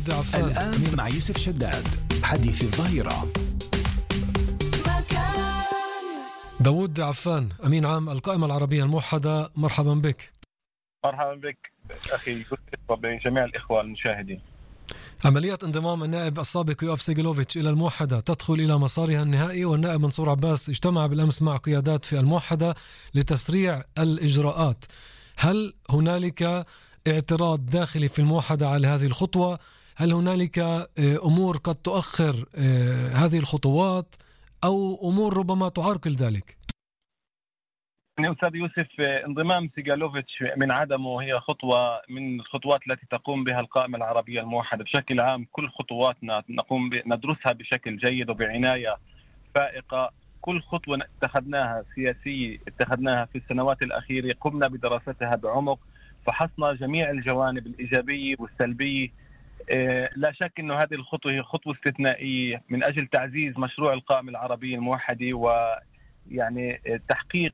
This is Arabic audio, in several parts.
داود عفان. الآن مع يوسف شداد حديث الظهيرة. داود عفان أمين عام القائمة العربية الموحدة، مرحبا بك. مرحبا بك أخي يوسف وبجميع الإخوة المشاهدين. عملية انضمام النائب السابق يوآف سيغلوفيتش إلى الموحدة تدخل إلى مسارها النهائي، والنائب منصور عباس اجتمع بالأمس مع قيادات في الموحدة لتسريع الإجراءات. هل هنالك اعتراض داخلي في الموحدة على هذه الخطوة؟ هل هنالك أمور قد تؤخر هذه الخطوات أو أمور ربما تعرقل ذلك؟ أستاذ يوسف، انضمام سيغالوفيتش من عدمه هي خطوة من الخطوات التي تقوم بها القائمة العربية الموحدة بشكل عام. كل خطواتنا ندرسها بشكل جيد وبعناية فائقة. كل خطوة اتخذناها سياسية اتخذناها في السنوات الأخيرة قمنا بدراستها بعمق، فحصنا جميع الجوانب الإيجابية والسلبية. لا شك أنه هذه الخطوة هي خطوة استثنائية من أجل تعزيز مشروع القائمة العربية الموحدة، ويعني تحقيق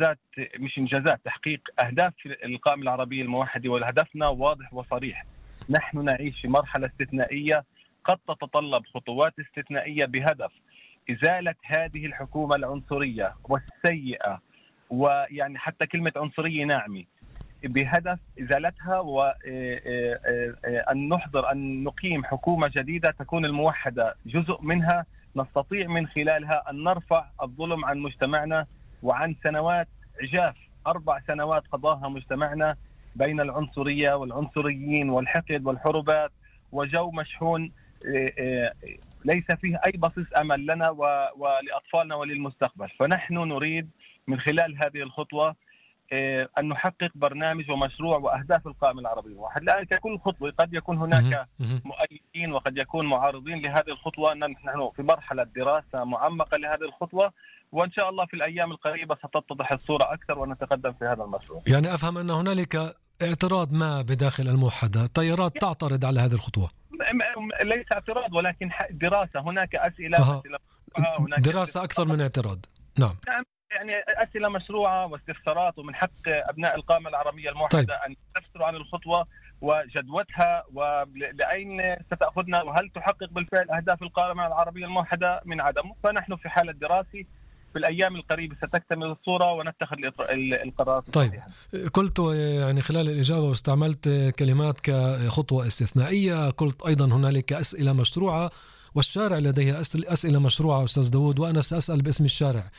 تحقيق أهداف القائمة العربية الموحدة. وهدفنا واضح وصريح، نحن نعيش في مرحلة استثنائية قد تتطلب خطوات استثنائية بهدف إزالة هذه الحكومة العنصرية والسيئة، ويعني حتى كلمة عنصرية ناعمة، بهدف إزالتها وأن أن نقيم حكومة جديدة تكون الموحدة جزء منها، نستطيع من خلالها أن نرفع الظلم عن مجتمعنا وعن سنوات عجاف 4 سنوات قضاها مجتمعنا بين العنصرية والعنصريين والحقد والحربات وجو مشحون ليس فيه أي بصيص أمل لنا ولأطفالنا وللمستقبل. فنحن نريد من خلال هذه الخطوة أن نحقق برنامج ومشروع وأهداف القائمة العربية الموحدة. لأن كل خطوة قد يكون هناك مؤيدين وقد يكون معارضين لهذه الخطوة. نحن في مرحلة دراسة معمقة لهذه الخطوة، وإن شاء الله في الأيام القريبة ستتضح الصورة أكثر ونتقدم في هذا المشروع. يعني أفهم أن هنالك اعتراض ما بداخل الموحدة، تيارات تعترض على هذه الخطوة؟ ليس اعتراض ولكن دراسة. هناك أسئلة هناك دراسة أكثر من اعتراض. نعم، يعني أسئلة مشروعة واستفسارات، ومن حق أبناء القائمة العربية الموحدة طيب. أن يستفسروا عن الخطوة وجدوتها ولأين ستأخذنا، وهل تحقق بالفعل أهداف القائمة العربية الموحدة من عدمه. فنحن في حالة دراسة، في الأيام القريبة ستكتمل الصورة ونتخذ القرارات. طيب، قلت يعني خلال الإجابة واستعملت كلمات كخطوة استثنائية، قلت أيضا هنالك أسئلة مشروعة والشارع لديه أسئلة مشروعة أستاذ داود، وأنا سأسأل باسم الشارع.